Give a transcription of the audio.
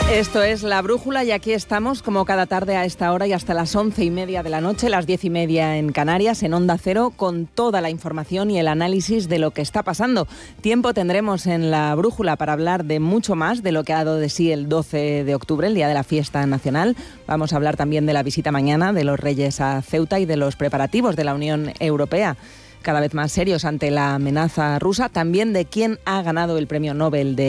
Esto es La Brújula y aquí estamos como cada tarde a esta hora y hasta las 11:30 de la noche, las 10:30 en Canarias, en Onda Cero, con toda la información y el análisis de lo que está pasando. Tiempo tendremos en La Brújula para hablar de mucho más de lo que ha dado de sí el 12 de octubre, el día de la fiesta nacional. Vamos a hablar también de la visita mañana de los Reyes a Ceuta y de los preparativos de la Unión Europea, cada vez más serios ante la amenaza rusa. También de quién ha ganado el Premio Nobel de